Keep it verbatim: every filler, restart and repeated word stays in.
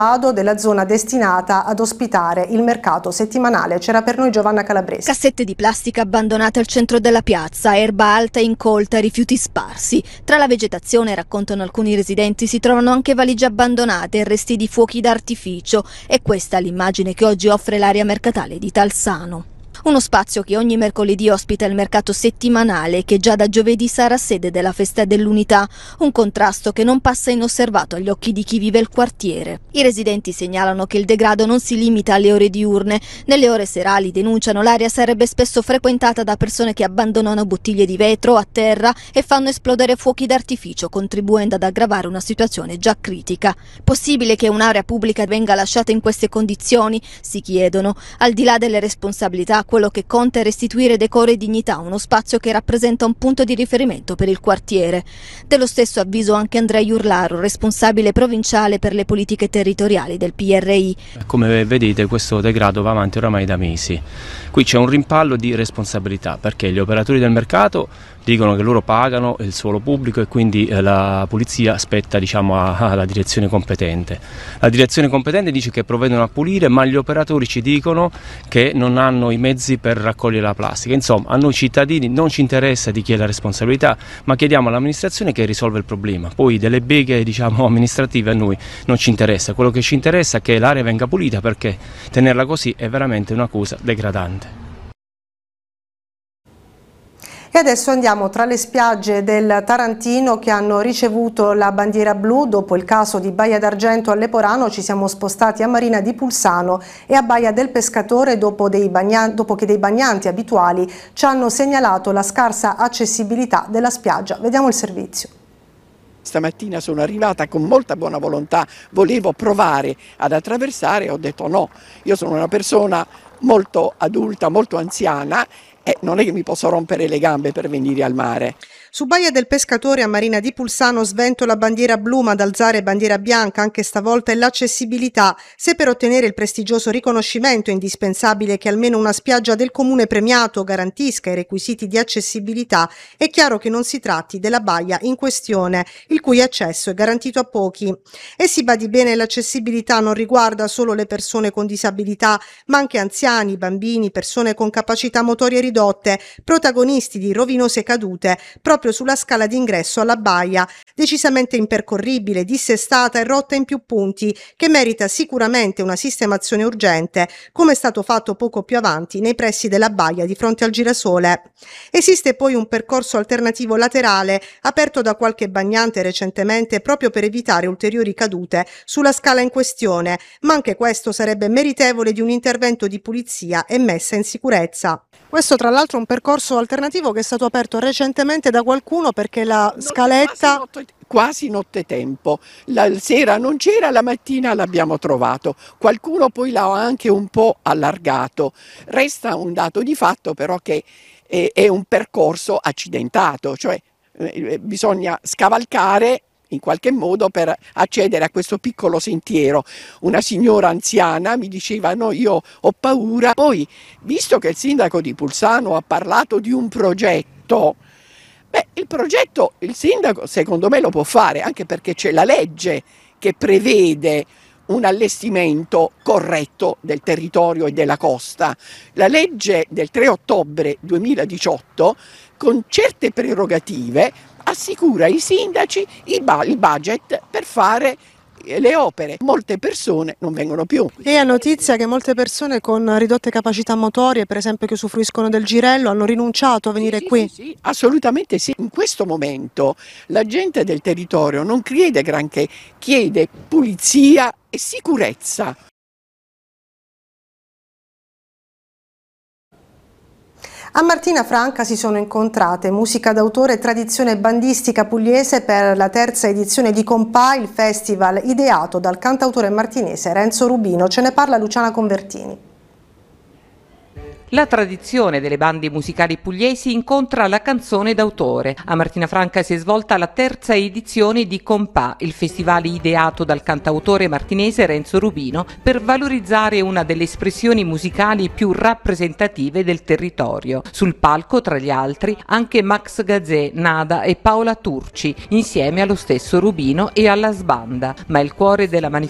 della zona destinata ad ospitare il mercato settimanale. C'era per noi Giovanna Calabresi. Cassette di plastica abbandonate al centro della piazza, erba alta e incolta, rifiuti sparsi. Tra la vegetazione, raccontano alcuni residenti, si trovano anche valigie abbandonate e resti di fuochi d'artificio. È questa l'immagine che oggi offre l'area mercatale di Talsano. Uno spazio che ogni mercoledì ospita il mercato settimanale, che già da giovedì sarà sede della festa dell'unità, un contrasto che non passa inosservato agli occhi di chi vive il quartiere. I residenti segnalano che il degrado non si limita alle ore diurne. Nelle ore serali, denunciano, l'area sarebbe spesso frequentata da persone che abbandonano bottiglie di vetro a terra e fanno esplodere fuochi d'artificio, contribuendo ad aggravare una situazione già critica. Possibile che un'area pubblica venga lasciata in queste condizioni? Si chiedono. Al di là delle responsabilità, quello che conta è restituire decoro e dignità a uno spazio che rappresenta un punto di riferimento per il quartiere. Dello stesso avviso anche Andrea Iurlaro, responsabile provinciale per le politiche territoriali del P R I. Come vedete, questo degrado va avanti oramai da mesi. Qui c'è un rimpallo di responsabilità, perché gli operatori del mercato dicono che loro pagano il suolo pubblico e quindi la pulizia spetta, diciamo, alla direzione competente. La direzione competente dice che provvedono a pulire, ma gli operatori ci dicono che non hanno i mezzi per raccogliere la plastica. Insomma, a noi cittadini non ci interessa di chi è la responsabilità, ma chiediamo all'amministrazione che risolva il problema. Poi delle beghe, diciamo, amministrative a noi non ci interessa. Quello che ci interessa è che l'area venga pulita, perché tenerla così è veramente una cosa degradante. E adesso andiamo tra le spiagge del Tarantino che hanno ricevuto la bandiera blu. Dopo il caso di Baia d'Argento a Leporano ci siamo spostati a Marina di Pulsano e a Baia del Pescatore dopo, dei bagnan- dopo che dei bagnanti abituali ci hanno segnalato la scarsa accessibilità della spiaggia. Vediamo il servizio. Stamattina sono arrivata con molta buona volontà, volevo provare ad attraversare e ho detto no, io sono una persona molto adulta, molto anziana e non è che mi posso rompere le gambe per venire al mare. Su Baia del Pescatore a Marina di Pulsano svento la bandiera blu, ma ad alzare bandiera bianca anche stavolta è l'accessibilità. Se per ottenere il prestigioso riconoscimento è indispensabile che almeno una spiaggia del comune premiato garantisca i requisiti di accessibilità, è chiaro che non si tratti della baia in questione, il cui accesso è garantito a pochi. E si badi bene, l'accessibilità non riguarda solo le persone con disabilità, ma anche anziani, bambini, persone con capacità motorie ridotte, protagonisti di rovinose cadute, proprio sulla scala d'ingresso alla baia, decisamente impercorribile, dissestata e rotta in più punti, che merita sicuramente una sistemazione urgente, come è stato fatto poco più avanti nei pressi della baia di fronte al girasole. Esiste poi un percorso alternativo laterale, aperto da qualche bagnante recentemente proprio per evitare ulteriori cadute sulla scala in questione, ma anche questo sarebbe meritevole di un intervento di pulizia e messa in sicurezza. Questo tra l'altro è un percorso alternativo che è stato aperto recentemente da qualcuno perché la scaletta... Quasi, notte, quasi nottetempo, la sera non c'era, la mattina l'abbiamo trovato, qualcuno poi l'ha anche un po' allargato. Resta un dato di fatto però che è, è un percorso accidentato, cioè eh, bisogna scavalcare in qualche modo per accedere a questo piccolo sentiero. Una signora anziana mi diceva no, io ho paura. Poi, visto che il sindaco di Pulsano ha parlato di un progetto, beh, il progetto il sindaco secondo me lo può fare, anche perché c'è la legge che prevede un allestimento corretto del territorio e della costa. La legge del tre ottobre duemiladiciotto, con certe prerogative, assicura ai sindaci il budget per fare le opere. Molte persone non vengono più. E ha notizia che molte persone con ridotte capacità motorie, per esempio che usufruiscono del girello, hanno rinunciato a venire sì, qui? Sì, sì, assolutamente sì. In questo momento la gente del territorio non chiede granché, chiede pulizia e sicurezza. A Martina Franca si sono incontrate musica d'autore e tradizione bandistica pugliese per la terza edizione di Compà, il festival ideato dal cantautore martinese Renzo Rubino. Ce ne parla Luciana Convertini. La tradizione delle bande musicali pugliesi incontra la canzone d'autore. A Martina Franca si è svolta la terza edizione di Compà, il festival ideato dal cantautore martinese Renzo Rubino per valorizzare una delle espressioni musicali più rappresentative del territorio. Sul palco, tra gli altri, anche Max Gazzè, Nada e Paola Turci, insieme allo stesso Rubino e alla sbanda. Ma il cuore della manifestazione